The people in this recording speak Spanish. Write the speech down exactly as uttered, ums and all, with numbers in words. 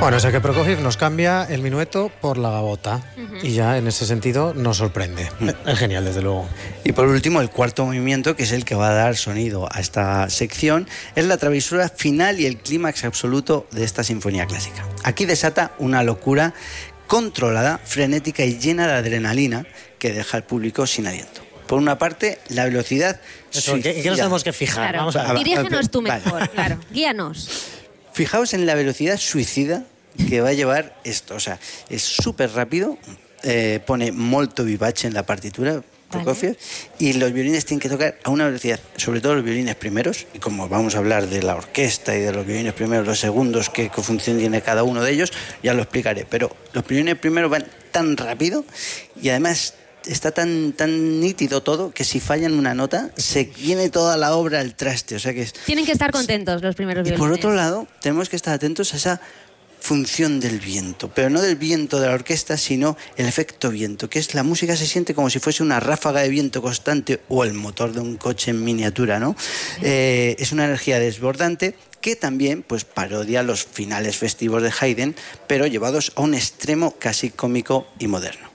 Bueno, o sea que Prokofiev nos cambia el minueto por la gavota uh-huh. y ya en ese sentido nos sorprende. Uh-huh. Es genial, desde luego. Y por último, el cuarto movimiento, que es el que va a dar sonido a esta sección, es la travesura final y el clímax absoluto de esta sinfonía clásica. Aquí desata una locura controlada, frenética y llena de adrenalina que deja al público sin aliento. Por una parte, la velocidad... Eso, ¿en qué nos tenemos que fijar? Claro. Vamos a ver. Dirígenos tú mejor, vale. claro. Guíanos. Fijaos en la velocidad suicida que va a llevar esto. O sea, es súper rápido, eh, pone molto vivace en la partitura, Prokofiev, vale. Y los violines tienen que tocar a una velocidad, sobre todo los violines primeros, y como vamos a hablar de la orquesta y de los violines primeros, los segundos, qué, qué función tiene cada uno de ellos, ya lo explicaré. Pero los violines primeros van tan rápido y además... está tan tan nítido todo que si fallan una nota se viene toda la obra al traste, o sea que es... tienen que estar contentos los primeros violines. Y por otro lado tenemos que estar atentos a esa función del viento, pero no del viento de la orquesta, sino el efecto viento, que es la música se siente como si fuese una ráfaga de viento constante o el motor de un coche en miniatura, ¿no? Eh, es una energía desbordante que también pues parodia los finales festivos de Haydn, pero llevados a un extremo casi cómico y moderno.